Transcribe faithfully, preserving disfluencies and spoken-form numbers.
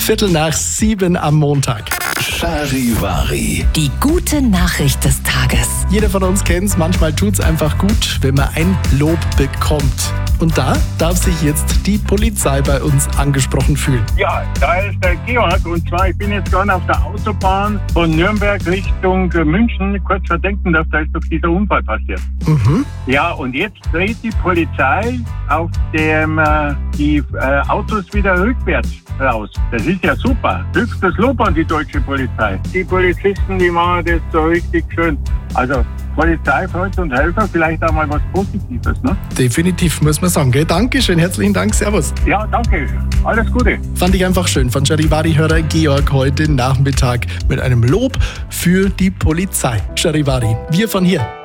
Viertel nach sieben am Montag. Charivari. Die gute Nachricht des Tages. Jeder von uns kennt es, manchmal tut es einfach gut, wenn man ein Lob bekommt. Und da darf sich jetzt die Polizei bei uns angesprochen fühlen. Ja, da ist der Georg und zwar, ich bin jetzt gerade auf der Autobahn von Nürnberg Richtung München, kurz vor Denkendorf, da ist doch dieser Unfall passiert. Mhm. Ja, und jetzt dreht die Polizei auf dem äh, die äh, Autos wieder rückwärts raus. Das ist ja super. Höchstes Lob an die deutsche Polizei. Die Polizisten, die machen das so richtig schön. Also Polizei, Freund und Helfer, vielleicht auch mal was Positives, ne? Definitiv, muss man sagen. Gell? Dankeschön, herzlichen Dank, servus. Ja, danke. Alles Gute. Fand ich einfach schön von Charivari-Hörer Georg heute Nachmittag mit einem Lob für die Polizei. Charivari, wir von hier.